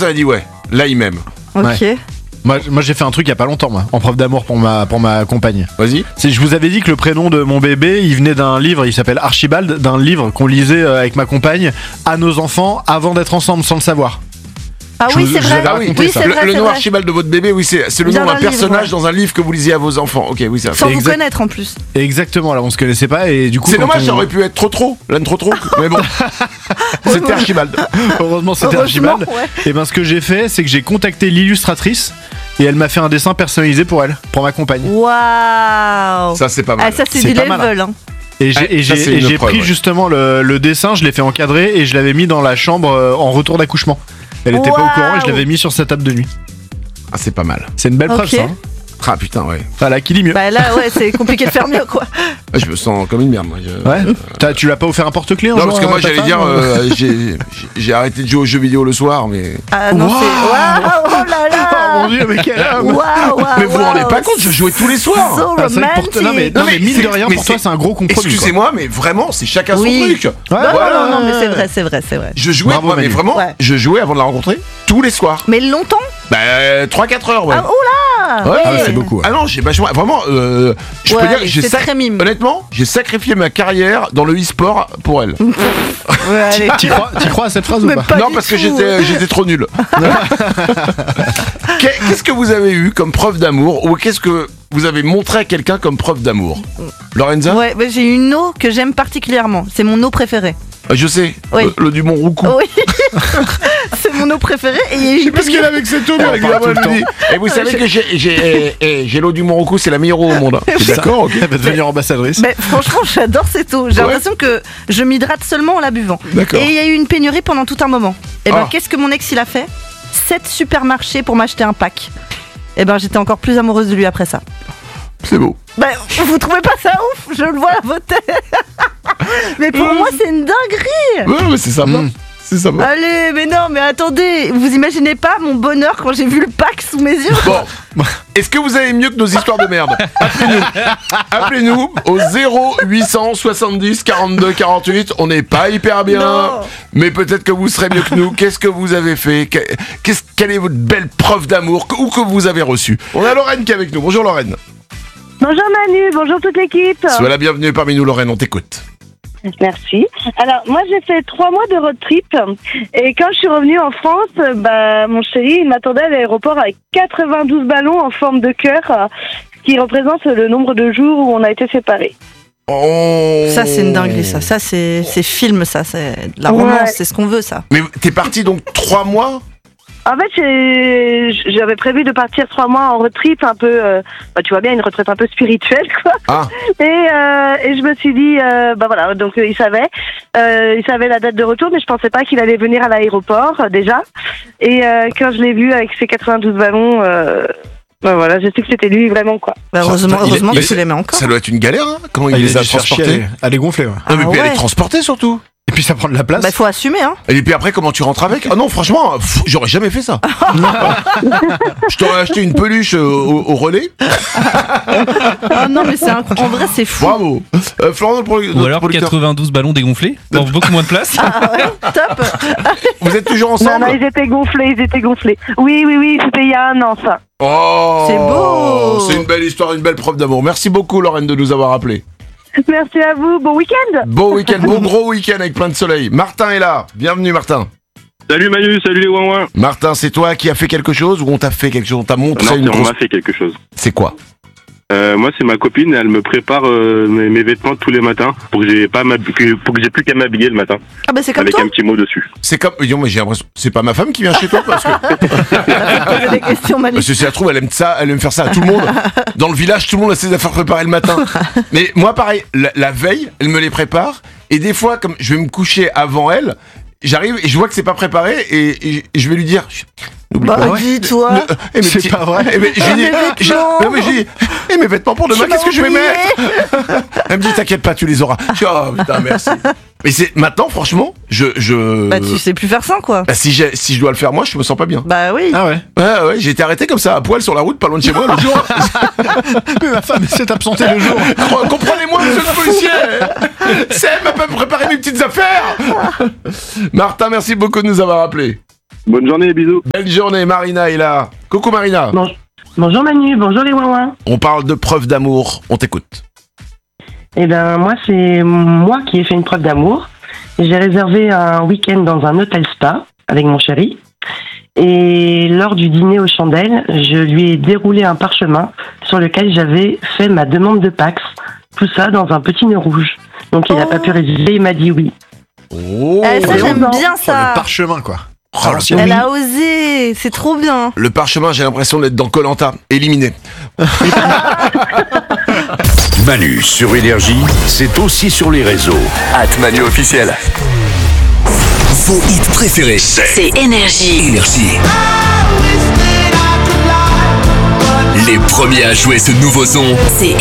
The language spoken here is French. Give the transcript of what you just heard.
personne a dit ouais, là il m'aime. Ok. Ouais. Moi j'ai fait un truc il y a pas longtemps moi, en preuve d'amour pour ma compagne. Vas-y. Je vous avais dit que le prénom de mon bébé il venait d'un livre, il s'appelle Archibald, d'un livre qu'on lisait avec ma compagne à nos enfants avant d'être ensemble sans le savoir. Ah oui, c'est vrai. Ah oui, c'est vrai, le c'est nom vrai. Archibald de votre bébé, oui, c'est le Dans nom d'un un livre, personnage ouais. dans un livre que vous lisiez à vos enfants. Ok, oui, ça. Sans vous Exact. connaître en plus. Exactement, là on se connaissait pas et du coup. C'est quand dommage, ça aurait pu être trop, l'âne trop, mais bon. C'était Archibald. Heureusement c'était Heureusement, Archibald. ouais. Et ben ce que j'ai fait, c'est que j'ai contacté l'illustratrice et elle m'a fait un dessin personnalisé pour elle, pour ma compagne. Waouh. Ça, c'est pas mal. Ah, ça c'est C'est du pas mal, level. Hein. Et ça, c'est une j'ai preuve, pris ouais. justement le dessin, je l'ai fait encadrer et je l'avais mis dans la chambre en retour d'accouchement. Elle était pas au courant et je l'avais mis sur sa table de nuit. Ah, c'est pas mal. C'est une belle preuve Ok. ça. Hein. Ah putain, ouais. Enfin là, qui dit mieux. Bah là, ouais, c'est compliqué de faire mieux, quoi. Ah, je me sens comme une merde, moi. Ouais. Tu l'as pas offert un porte-clés un Non, jour, parce que moi à ta j'allais femme, dire, j'ai arrêté de jouer aux jeux vidéo le soir, mais. Ah non, Waouh. c'est. Waouh, oh là là. Oh mon dieu, mais quel homme. Waouh, Mais vous vous rendez pas compte, je jouais tous les soirs. So Ah, c'est vrai que pour toi- romantic. non mais mine de rien mais pour toi c'est un gros compromis. Excusez-moi, mais vraiment, c'est chacun son Oui. truc. Quoi. Ouais, Non, non, mais c'est vrai, c'est vrai, c'est vrai. Je jouais, Bravo, moi, mais Manu. vraiment, Ouais. je jouais avant de la rencontrer tous les soirs. Mais longtemps. Bah, 3-4 heures, ouais. Ah, oula. Ouais. Ah ouais, c'est beaucoup. Ouais. Ah non, j'ai vachement. Vraiment, je peux Ouais, dire que c'est très mime. honnêtement, j'ai sacrifié ma carrière dans le e-sport pour elle. Ouais, allez. T'y crois à cette phrase Mais ou pas pas Non, du parce que tout. j'étais trop nul. Qu'est-ce que vous avez eu comme preuve d'amour ou qu'est-ce que vous avez montré à quelqu'un comme preuve d'amour Lorenza Ouais, bah, j'ai une eau que j'aime particulièrement. C'est mon eau préférée. Je sais, Oui. le Dumont Roucou. Oui. C'est mon eau préférée. Et Parce qu'elle est avec cette eau, mais régulièrement, elle me dit. Et vous savez que j'ai l'eau du Morocco, c'est la meilleure eau au monde. T'es d'accord, ok. Elle va devenir ambassadrice. Mais franchement, j'adore cette eau. J'ai Ouais. l'impression que je m'hydrate seulement en la buvant. D'accord. Et il y a eu une pénurie pendant tout un moment. Et ben, Ah. qu'est-ce que mon ex il a fait 7 supermarchés pour m'acheter un pack. Et ben, j'étais encore plus amoureuse de lui après ça. C'est beau. Ben, vous trouvez pas ça ouf? Je le vois à vos têtes. Mais pour moi, c'est une dinguerie. Ouais, mais c'est sympa. C'est sympa. Allez, mais non, mais attendez, vous imaginez pas mon bonheur quand j'ai vu le pack sous mes yeux? Bon, est-ce que vous avez mieux que nos histoires de merde? Appelez-nous au 0800 70 42 48. On n'est pas hyper bien, Non. mais peut-être que vous serez mieux que nous. Qu'est-ce que vous avez fait? Quelle est votre belle preuve d'amour ou que vous avez reçue? On a Lorraine qui est avec nous. Bonjour Lorraine. Bonjour Manu, bonjour toute l'équipe. Sois la bienvenue parmi nous Lorraine, on t'écoute. Merci. Alors moi j'ai fait 3 mois de road trip et quand je suis revenue en France, bah, mon chéri il m'attendait à l'aéroport avec 92 ballons en forme de cœur qui représente le nombre de jours où on a été séparés. Oh. Ça, c'est une dinguerie, ça. Ça, c'est film, ça. C'est de la Ouais. romance, c'est ce qu'on veut, ça. Mais t'es parti donc 3 mois? En fait j'avais prévu de partir 3 mois en road trip un peu, bah, tu vois bien une retraite un peu spirituelle quoi. Ah. Et je me suis dit, bah voilà, donc il savait la date de retour, mais je pensais pas qu'il allait venir à l'aéroport déjà. Et quand je l'ai vu avec ses 92 ballons, bah voilà, j'ai su que c'était lui vraiment quoi. Bah, heureusement il- que tu l'aimais encore. Ça doit être une galère, hein, comment il Ah, les a dû se faire chier, transportés. elle est gonflée. Ouais. Non, mais Ah puis elle est ouais. transportée surtout. Et puis ça prend de la place. Bah, faut assumer, hein. Et puis après, comment tu rentres avec? Ah non, franchement, j'aurais jamais fait ça. Je t'aurais acheté une peluche au relais. Ah non, mais en vrai, c'est fou. Bravo. Florent, notre Ou alors producteur. 92 ballons dégonflés dans beaucoup moins de place. Ah ouais, top. Vous êtes toujours Non, ensemble? ils étaient gonflés. Oui, c'était il y a un an ça. Oh, C'est beau. C'est une belle histoire, une belle preuve d'amour. Merci beaucoup, Lorraine, de nous avoir appelés. Merci à vous, bon week-end. Beau week-end, beau gros week-end avec plein de soleil. Martin est là. Bienvenue, Martin. Salut Manu, salut les ouin-ouin. Martin, c'est toi qui as fait quelque chose ou on t'a fait quelque chose? On t'a montré Non, une on grosse... m'a fait quelque chose. C'est quoi? Moi, c'est ma copine, elle me prépare mes vêtements tous les matins pour que j'ai plus qu'à m'habiller le matin Ah bah, c'est comme avec toi. un petit mot dessus. C'est comme... Non, mais j'ai l'impression... C'est pas ma femme qui vient chez toi parce que... Poser des questions, Manu. Parce que si elle trouve, elle aime ça, elle aime faire ça à tout le monde. Dans le village, tout le monde a ses affaires préparées le matin. Mais moi, pareil, la veille, elle me les prépare. Et des fois, comme je vais me coucher avant elle, j'arrive et je vois que c'est pas préparé et je vais lui dire... N'oublie Bah, pas. dis-toi. Mes C'est petits- pas vrai. Eh ben, j'ai dit, vêtements. non, mais j'ai dit, et mes vêtements pour demain, Je qu'est-ce que je vais m'en mettre? Elle me dit, t'inquiète pas, tu les auras. Je dis, oh putain, merci. Mais c'est maintenant, franchement, Bah, tu sais plus faire ça, quoi. Bah, si je dois le faire moi, je me sens pas bien. Bah oui. Ah ouais. Ouais, j'ai été arrêté comme ça à poil sur la route, pas loin de chez moi l'autre jour. Mais ma femme s'est absentée le jour. Comprenez-moi, monsieur le policier. C'est elle m'a pas préparé mes petites affaires. Martin, merci beaucoup de nous avoir appelés. Bonne journée, bisous. Belle journée, Marina est là. Coucou Marina. Bonjour Manu, bonjour les ouin. On parle de preuve d'amour, on t'écoute. Eh ben moi c'est moi qui ai fait une preuve d'amour. J'ai réservé un week-end dans un hôtel spa avec mon chéri. Et lors du dîner aux chandelles, je lui ai déroulé un parchemin sur lequel j'avais fait ma demande de Pax. Tout ça dans un petit nœud rouge. Donc il n'a pas pu résister, il m'a dit oui. Oh, Ça, j'aime bien Le ça. parchemin, quoi. Oh, À l'ancienne. Elle a osé, c'est trop bien. le parchemin, j'ai l'impression d'être dans Koh-Lanta, éliminé. Manu sur Énergie, c'est aussi sur les réseaux. Manu officiel. Vos hits préférés. C'est Énergie. Énergie. Les premiers à jouer ce nouveau son. C'est